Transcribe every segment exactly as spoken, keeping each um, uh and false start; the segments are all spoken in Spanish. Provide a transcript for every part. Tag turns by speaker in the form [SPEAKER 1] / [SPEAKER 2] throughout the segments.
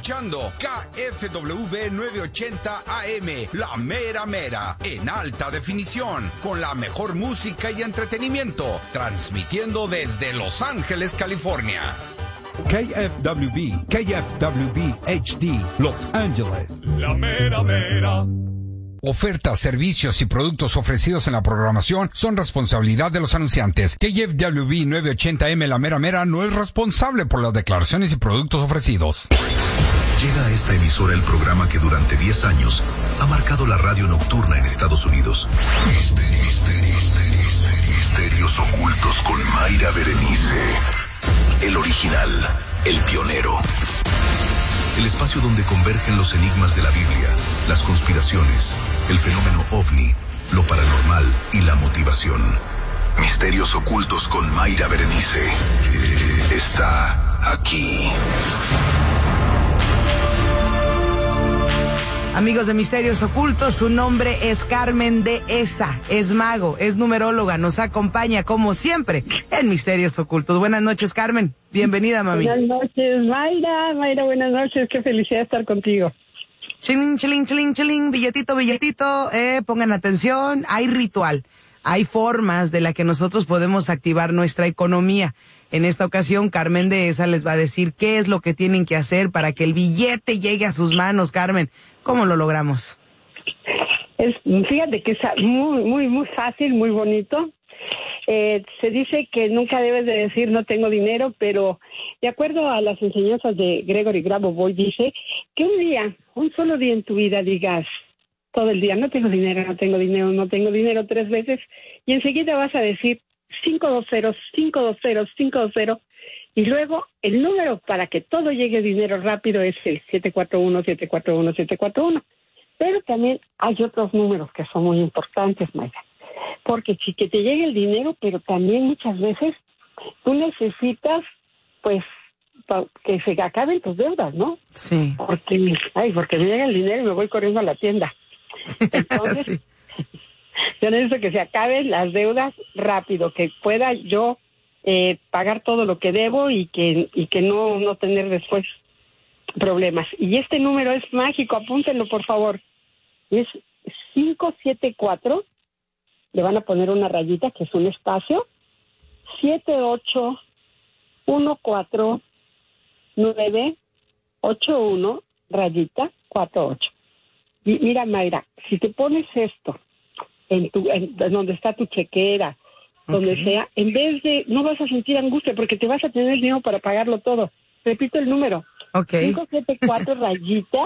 [SPEAKER 1] Escuchando K F W novecientos ochenta A M, La Mera Mera, en alta definición, con la mejor música y entretenimiento, transmitiendo desde Los Ángeles, California.
[SPEAKER 2] K F W B, K F W B H D, Los Ángeles.
[SPEAKER 3] La Mera Mera.
[SPEAKER 1] Ofertas, servicios y productos ofrecidos en la programación son responsabilidad de los anunciantes. K F W B novecientos ochenta A M La Mera Mera no es responsable por las declaraciones y productos ofrecidos.
[SPEAKER 4] Llega a esta emisora el programa que durante diez años ha marcado la radio nocturna en Estados Unidos. Misterios ocultos con Mayra Berenice. El original, el pionero. El espacio donde convergen los enigmas de la Biblia, las conspiraciones, el fenómeno ovni, lo paranormal y la motivación. Misterios ocultos con Mayra Berenice. Eh, está aquí.
[SPEAKER 5] Amigos de Misterios Ocultos, su nombre es Carmen de Esa, es mago, es numeróloga, nos acompaña como siempre en Misterios Ocultos. Buenas noches, Carmen, bienvenida, mami.
[SPEAKER 6] Buenas noches, Mayra, Mayra, buenas noches, qué felicidad estar contigo.
[SPEAKER 5] Chilín, chilín, chilín, chilín, billetito, billetito, eh, pongan atención, hay ritual, hay formas de la que nosotros podemos activar nuestra economía. En esta ocasión, Carmen de Esa les va a decir qué es lo que tienen que hacer para que el billete llegue a sus manos. Carmen, ¿cómo lo logramos?
[SPEAKER 6] Es, fíjate que es muy, muy, muy fácil, muy bonito. Eh, se dice que nunca debes de decir no tengo dinero, pero de acuerdo a las enseñanzas de Gregory Grabovoi, dice que un día, un solo día en tu vida digas todo el día, no tengo dinero, no tengo dinero, no tengo dinero tres veces, y enseguida vas a decir cinco dos cero, cinco dos cero, cinco dos cero, y luego el número para que todo llegue dinero rápido es el siete cuatro uno, siete cuatro uno, siete cuatro uno. Pero también hay otros números que son muy importantes, Mayra, porque sí que te llegue el dinero, pero también muchas veces tú necesitas, pues, que se acaben tus deudas, ¿no?
[SPEAKER 5] Sí.
[SPEAKER 6] Porque, ay, porque me llega el dinero y me voy corriendo a la tienda. Entonces, sí. Yo necesito que se acaben las deudas rápido, que pueda yo eh, pagar todo lo que debo y que y que no, no tener después problemas. Y este número es mágico, apúntenlo por favor. Es cinco siete cuatro, le van a poner una rayita que es un espacio, siete ocho uno cuatro nueve ocho uno rayita cuatro ocho. Y mira, Mayra, si te pones esto en tu en, en donde está tu chequera, donde okay. sea, en vez de, no vas a sentir angustia porque te vas a tener dinero para pagarlo todo. Repito el número.
[SPEAKER 5] Okay.
[SPEAKER 6] cinco siete cuatro rayita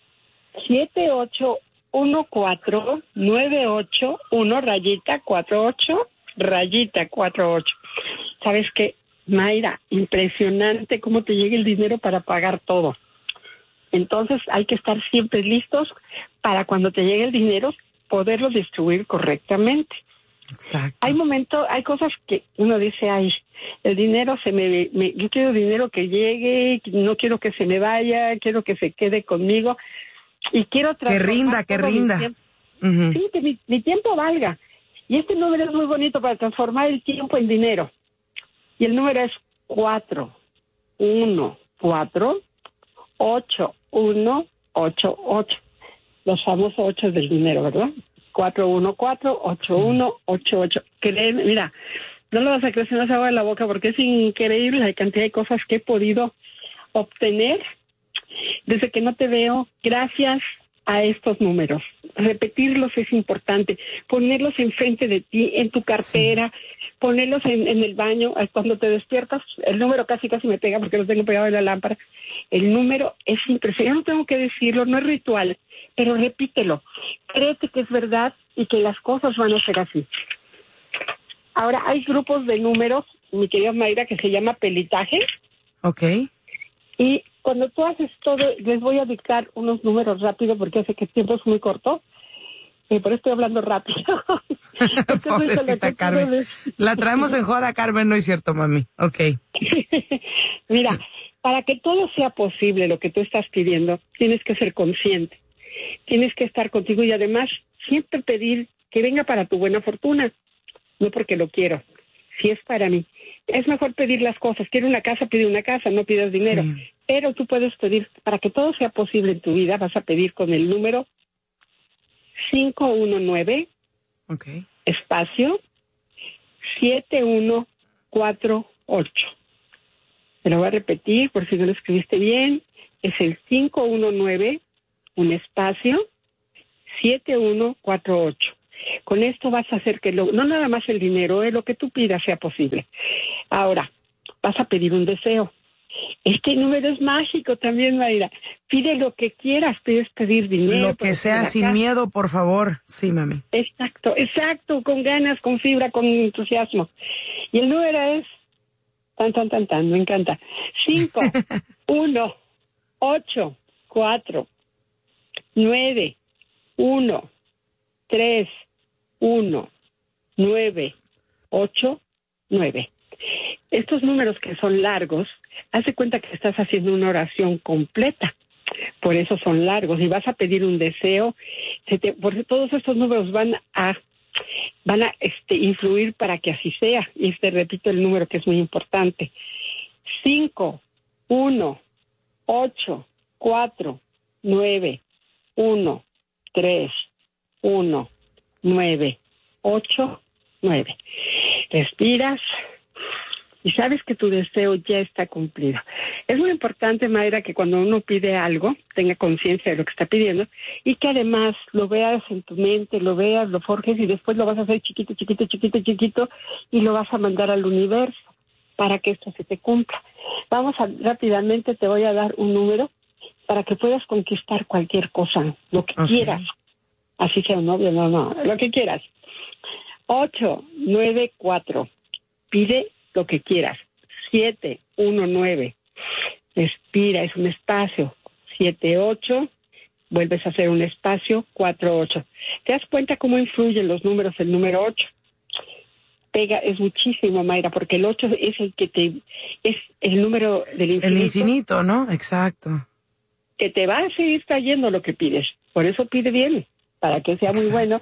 [SPEAKER 6] siete ocho uno cuatro nueve ocho uno rayita cuatro ocho rayita cuatro ocho. ¿Sabes qué, Mayra? Impresionante cómo te llega el dinero para pagar todo. Entonces hay que estar siempre listos para cuando te llegue el dinero poderlo distribuir correctamente.
[SPEAKER 5] Exacto.
[SPEAKER 6] Hay momentos, hay cosas que uno dice, ay, el dinero se me, me, yo quiero dinero que llegue, no quiero que se me vaya, quiero que se quede conmigo y quiero
[SPEAKER 5] que rinda, que rinda.
[SPEAKER 6] Uh-huh. Sí, que mi, mi tiempo valga. Y este número es muy bonito para transformar el tiempo en dinero. Y el número es cuatro uno cuatro ocho uno ocho ocho. Los famosos ocho del dinero, ¿verdad? cuatro uno cuatro ocho uno ocho ocho. Créeme, mira, no lo vas a creer si no se agua de la boca porque es increíble la cantidad de cosas que he podido obtener desde que no te veo gracias a estos números. Repetirlos es importante, ponerlos enfrente de ti, en tu cartera, sí. ponerlos en, en el baño, cuando te despiertas, el número casi casi me pega porque lo tengo pegado en la lámpara. El número es impresionante, yo no tengo que decirlo, no es ritual, pero repítelo, créete que es verdad y que las cosas van a ser así. Ahora, hay grupos de números, mi querida Mayra, que se llama pelitaje.
[SPEAKER 5] Ok.
[SPEAKER 6] Y cuando tú haces todo, les voy a dictar unos números rápido porque sé que el tiempo es muy corto. Eh, por eso estoy hablando rápido.
[SPEAKER 5] Pobrecita Carmen. La traemos en joda, Carmen, no es cierto, mami. Ok.
[SPEAKER 6] Mira, para que todo sea posible lo que tú estás pidiendo, tienes que ser consciente. Tienes que estar contigo y además siempre pedir que venga para tu buena fortuna. No porque lo quiero, si es para mí. Es mejor pedir las cosas. Quiero una casa, pide una casa, no pidas dinero. Sí. Pero tú puedes pedir, para que todo sea posible en tu vida, vas a pedir con el número cinco uno nueve,
[SPEAKER 5] okay,
[SPEAKER 6] espacio, siete uno cuatro ocho. Te lo voy a repetir por si no lo escribiste bien. Es el cinco uno nueve, un espacio, siete uno cuatro ocho. Con esto vas a hacer que lo, no nada más el dinero, eh, lo que tú pidas sea posible. Ahora, vas a pedir un deseo. Este número es mágico también, Mayra. Pide lo que quieras, puedes pedir dinero.
[SPEAKER 5] Lo que sea, sin casa. Miedo, por favor. Sí, mami.
[SPEAKER 6] Exacto, exacto, con ganas, con fibra, con entusiasmo. Y el número es, tan, tan, tan, tan, me encanta. cinco, uno, ocho, cuatro, nueve, uno, tres, uno, nueve, ocho, nueve. Estos números que son largos, haz de cuenta que estás haciendo una oración completa. Por eso son largos. Y vas a pedir un deseo. Se te, porque todos estos números van a van a este, influir para que así sea. Y te repito el número que es muy importante. cinco, uno, ocho, cuatro, nueve, uno, tres, uno, nueve, ocho, nueve. Respiras. Y sabes que tu deseo ya está cumplido. Es muy importante, Mayra, que cuando uno pide algo, tenga conciencia de lo que está pidiendo y que además lo veas en tu mente, lo veas, lo forjes y después lo vas a hacer chiquito, chiquito, chiquito, chiquito y lo vas a mandar al universo para que esto se te cumpla. Vamos a, rápidamente te voy a dar un número para que puedas conquistar cualquier cosa, lo que okay. quieras. Así sea un novio, no, no, lo que quieras. ocho nueve cuatro. Pide lo que quieras. siete uno nueve. Respira, es un espacio. siete ocho. Vuelves a hacer un espacio. cuatro ocho. ¿Te das cuenta cómo influyen los números el número ocho? Pega, es muchísimo, Mayra, porque el ocho es el que te... es el número del infinito.
[SPEAKER 5] El infinito, ¿no? Exacto.
[SPEAKER 6] Que te va a seguir trayendo lo que pides. Por eso pide bien, para que sea Exacto. muy bueno.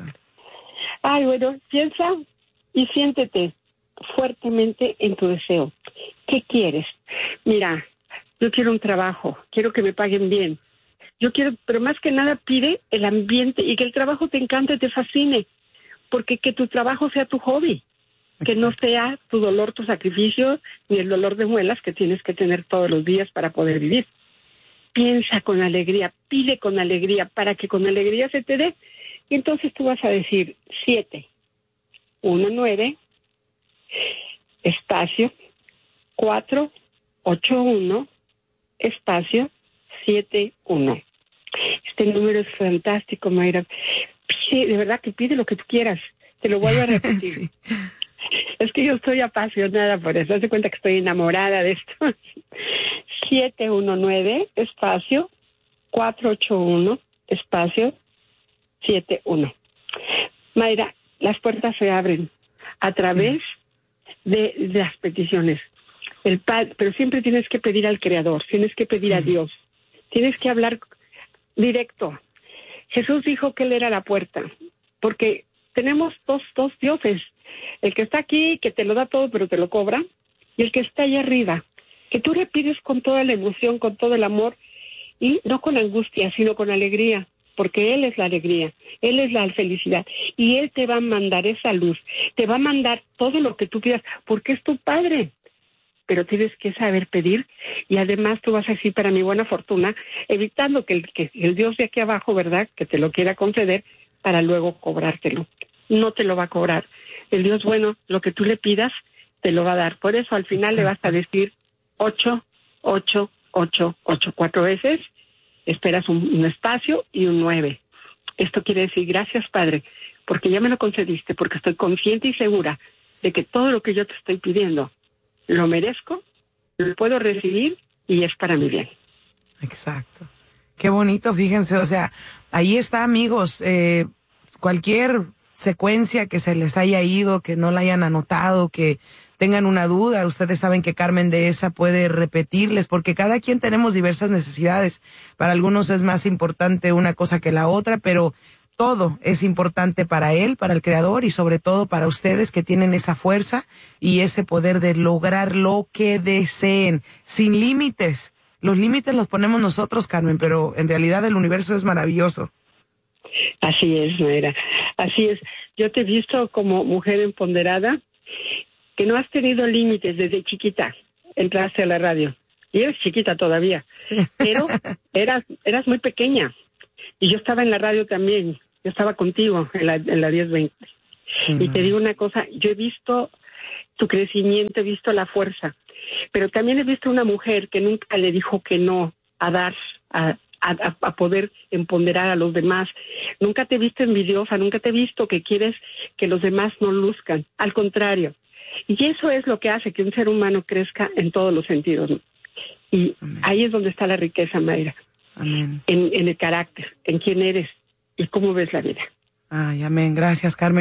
[SPEAKER 6] Ay, bueno, piensa y siéntete fuertemente en tu deseo. ¿Qué quieres? Mira, yo quiero un trabajo, quiero que me paguen bien. Yo quiero, pero más que nada pide el ambiente y que el trabajo te encante, te fascine, porque que tu trabajo sea tu hobby, que Exacto. no sea tu dolor, tu sacrificio, ni el dolor de muelas que tienes que tener todos los días para poder vivir. Piensa con alegría, pide con alegría, para que con alegría se te dé. Y entonces tú vas a decir siete, uno, nueve, espacio, cuatro, ocho, uno, espacio, siete, uno. Este número es fantástico, Mayra. Pide, de verdad que pide lo que tú quieras. Te lo voy a repetir. Sí. Es que yo estoy apasionada por eso. Haz de cuenta que estoy enamorada de esto. siete uno nueve, espacio, cuatro ocho uno, espacio, siete uno. Mayra, las puertas se abren a través sí. de, de las peticiones. El padre, pero siempre tienes que pedir al Creador, tienes que pedir sí. a Dios, tienes que hablar directo. Jesús dijo que Él era la puerta, porque tenemos dos, dos dioses, el que está aquí, que te lo da todo pero te lo cobra, y el que está allá arriba, que tú le pides con toda la emoción, con todo el amor, y no con angustia, sino con alegría, porque Él es la alegría, Él es la felicidad, y Él te va a mandar esa luz, te va a mandar todo lo que tú quieras, porque es tu Padre. Pero tienes que saber pedir, y además tú vas a decir, para mi buena fortuna, evitando que el, que el Dios de aquí abajo, ¿verdad?, que te lo quiera conceder, para luego cobrártelo. No te lo va a cobrar. El Dios bueno, lo que tú le pidas, te lo va a dar. Por eso al final Exacto. le vas a decir ocho, ocho, ocho, ocho, cuatro veces, esperas un, un espacio y un nueve. Esto quiere decir, gracias Padre, porque ya me lo concediste, porque estoy consciente y segura de que todo lo que yo te estoy pidiendo, lo merezco, lo puedo recibir y es para mi bien.
[SPEAKER 5] Exacto. Qué bonito, fíjense, o sea, ahí está, amigos, eh, cualquier secuencia que se les haya ido, que no la hayan anotado, que tengan una duda, ustedes saben que Carmen Dehesa puede repetirles, porque cada quien tenemos diversas necesidades. Para algunos es más importante una cosa que la otra, pero todo es importante para él, para el Creador y sobre todo para ustedes que tienen esa fuerza y ese poder de lograr lo que deseen, sin límites. los límites los ponemos nosotros, Carmen, pero en realidad el universo es maravilloso.
[SPEAKER 6] Así es, Mayra. Así es. Yo te he visto como mujer empoderada, que no has tenido límites desde chiquita. Entraste a la radio. Y eres chiquita todavía. Sí. Pero eras, eras muy pequeña. Y yo estaba en la radio también. Yo estaba contigo en la, en la diez veinte. Sí, y te digo una cosa, yo he visto tu crecimiento, he visto la fuerza. Pero también he visto una mujer que nunca le dijo que no a dar, a, a, a poder empoderar a los demás. Nunca te he visto envidiosa, nunca te he visto que quieres que los demás no luzcan. Al contrario. Y eso es lo que hace que un ser humano crezca en todos los sentidos. Y Amén. Ahí es donde está la riqueza, Mayra.
[SPEAKER 5] Amén.
[SPEAKER 6] En, en el carácter, en quién eres y cómo ves la vida.
[SPEAKER 5] Ay, amén. Gracias, Carmen.